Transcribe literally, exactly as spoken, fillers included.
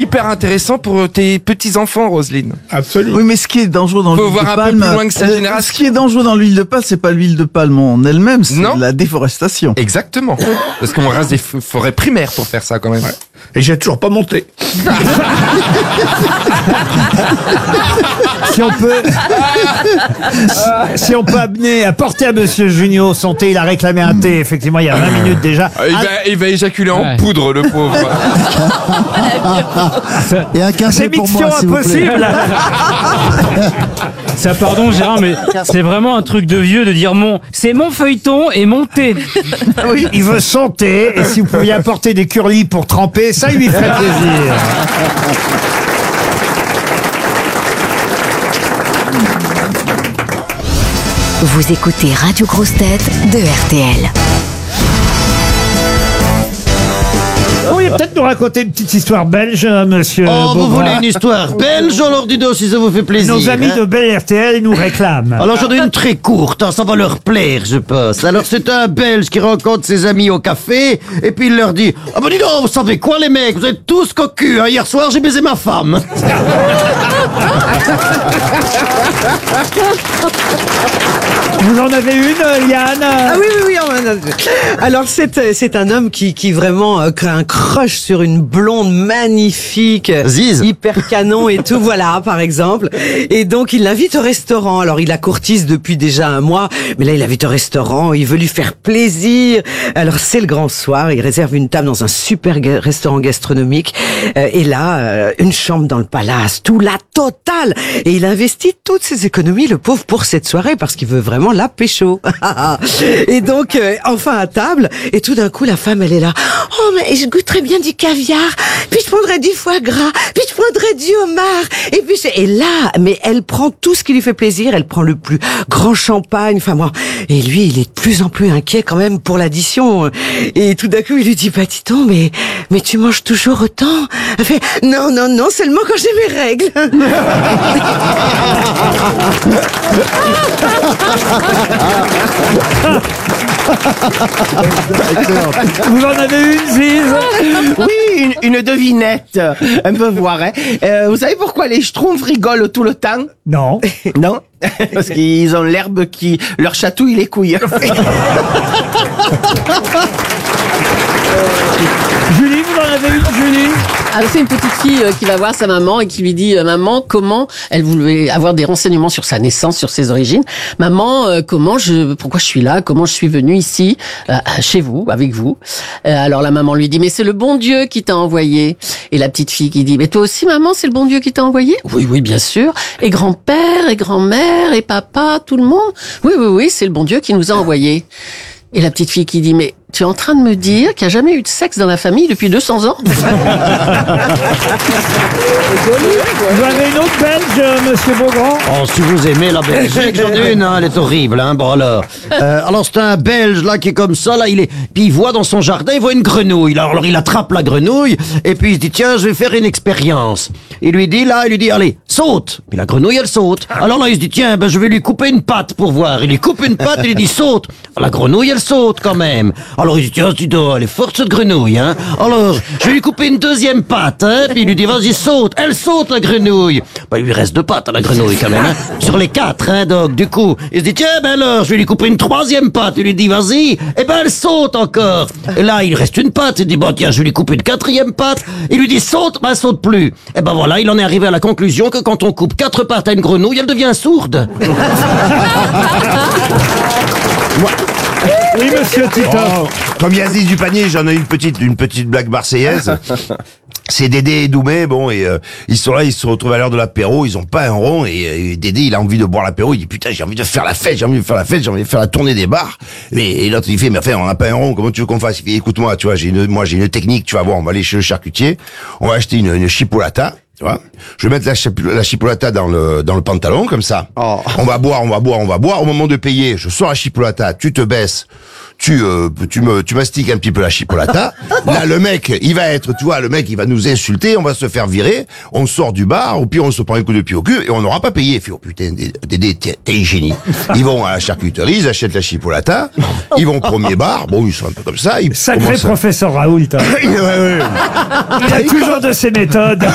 super intéressant pour tes petits-enfants, Roselyne. Absolument. Oui, mais ce qui est dangereux dans Faut l'huile voir de un peu palme, plus loin que sa euh, génération. ce qui est dangereux dans l'huile de palme, c'est pas l'huile de palme en elle-même, c'est Non. la déforestation. Exactement. Parce qu'on rase des f- forêts primaires pour faire ça quand même. Ouais. Et j'ai toujours pas monté. Si on peut, si on peut amener, apporter à Monsieur Junio son thé, il a réclamé un thé, effectivement, il y a vingt minutes déjà. Il va, il va éjaculer en Ouais. poudre, le pauvre. Et un café C'est pour mission moi, s'il vous plaît. impossible. Ça, pardon Gérard, mais c'est vraiment un truc de vieux de dire mon, c'est mon feuilleton et mon thé. Oui, il veut son thé, et si vous pouviez apporter des curlis pour tremper, ça lui ferait plaisir. Vous écoutez Radio Grosse Tête de R T L. Vous pourriez peut-être nous raconter une petite histoire belge, euh, monsieur Oh, vous Beauvoir. voulez une histoire belge? Alors dis-donc si ça vous fait plaisir. Nos amis hein. de Bel R T L nous réclament. Alors j'en ai une très courte, hein, ça va leur plaire, je pense. Alors c'est un Belge qui rencontre ses amis au café, et puis il leur dit « Ah ben dis donc, vous savez quoi les mecs, vous êtes tous cocus, hein, hier soir j'ai baisé ma femme. » Vous en avez une, euh, Yann? Ah oui, oui, oui. on en a- Alors, c'est, c'est un homme qui, qui vraiment euh, crée un crush sur une blonde magnifique, euh, Ziz. hyper canon et tout, voilà, par exemple. Et donc, il l'invite au restaurant. Alors, il la courtise depuis déjà un mois, mais là, il l'invite au restaurant, il veut lui faire plaisir. Alors, c'est le grand soir, il réserve une table dans un super ga- restaurant gastronomique. Euh, et là, euh, une chambre dans le palace, tout la totale. Et il investit toutes ses économies, le pauvre, pour cette soirée, parce qu'il veut vraiment la pécho. Et donc, euh, enfin à table, et tout d'un coup, la femme, elle est là. Oh, mais je goûterais bien du caviar, puis je prendrais du foie gras, puis je prendrais du homard. Et puis, c'est- et là, mais elle prend tout ce qui lui fait plaisir, elle prend le plus grand champagne, enfin moi. Et lui, il est de plus en plus inquiet quand même pour l'addition. Et tout d'un coup, il lui dit, bah, dis donc, mais, mais tu manges toujours autant? Elle fait, non, non, non, seulement quand j'ai mes règles. Vous en avez une, Ziz? Oui, une, une devinette, un peu voir. Hein. Euh, vous savez pourquoi les schtroumpfs rigolent tout le temps? Non. Non. Parce qu'ils ont l'herbe qui leur chatouille les couilles. Julie, vous en avez une, Julie? Alors c'est une petite fille euh, qui va voir sa maman et qui lui dit euh, maman, comment, elle voulait avoir des renseignements sur sa naissance, sur ses origines. Maman, euh, comment je, pourquoi je suis là, comment je suis venue ici, euh, chez vous, avec vous. Euh, alors la maman lui dit mais c'est le bon Dieu qui t'a envoyé. Et la petite fille qui dit mais toi aussi maman, c'est le bon Dieu qui t'a envoyé? Oui, oui, bien sûr. Et grand-père, et grand-mère, et papa, tout le monde? Oui, oui, oui, c'est le bon Dieu qui nous a envoyés. Et la petite fille qui dit mais tu es en train de me dire qu'il n'y a jamais eu de sexe dans la famille depuis deux cents ans? Vous avez une autre belge, euh, monsieur Beaugrand? Oh, si vous aimez la Belgique, j'en ai une, hein, elle est horrible, hein, bon alors. Euh, alors c'est un Belge, là, qui est comme ça, là, il est, puis il voit dans son jardin, il voit une grenouille, alors, alors il attrape la grenouille, et puis il se dit, tiens, je vais faire une expérience. Il lui dit, là, il lui dit, allez, saute. Puis la grenouille, elle saute. Alors là, il se dit, tiens, ben, je vais lui couper une patte pour voir. Il lui coupe une patte, il lui dit, saute. La grenouille, elle saute quand même. Alors il dit, tiens, dis donc, elle est forte cette grenouille, hein. Alors, je vais lui couper une deuxième patte, hein. Puis il lui dit, vas-y, saute. Elle saute, la grenouille. Bah, il lui reste deux pattes à la grenouille quand même, hein. Sur les quatre, hein, donc, du coup. Il se dit, tiens, ben alors, je vais lui couper une troisième patte. Il lui dit, vas-y. Et ben, elle saute encore. Et là, il reste une patte. Il dit, bon, tiens, je vais lui couper une quatrième patte. Il lui dit, saute, ben, elle saute plus. Et ben voilà, il en est arrivé à la conclusion que quand on coupe quatre pattes à une grenouille, elle devient sourde. Oui, monsieur Titoff. Oh, comme Yazid du panier, j'en ai une petite, une petite blague marseillaise. C'est Dédé et Doumé, bon, et euh, ils sont là, ils se retrouvent à l'heure de l'apéro, ils ont pas un rond, et, et Dédé, il a envie de boire l'apéro, il dit, putain, j'ai envie de faire la fête, j'ai envie de faire la fête, j'ai envie de faire la tournée des bars. Mais, et l'autre, il fait, mais enfin, on n'a pas un rond, comment tu veux qu'on fasse? Il fait, écoute-moi, tu vois, j'ai une, moi, j'ai une technique, tu vas voir, on va aller chez le charcutier, on va acheter une, une chipolata. Tu vois, je vais mettre la, chip- la chipolata dans le dans le pantalon comme ça. Oh. On va boire, on va boire, on va boire. Au moment de payer, je sors la chipolata, tu te baisses, tu euh, tu me tu mastiques un petit peu la chipolata. Là, le mec, il va être, tu vois, le mec, il va nous insulter, on va se faire virer. On sort du bar, au pire, on se prend un coup de pied au cul et on n'aura pas payé. Il fait, oh putain, Dédé, t'es un génie. Ils vont à la charcuterie, ils achètent la chipolata, ils vont au premier bar. Bon, ils sont un peu comme ça. Ils Sacré commencent à- professeur Raoult. Hein. Ouais, ouais. Il a toujours de ses méthodes.